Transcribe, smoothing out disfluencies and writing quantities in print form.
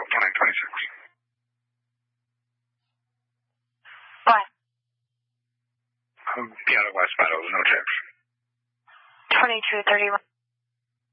2926. What? Piano West Meadows, no chips. 2231.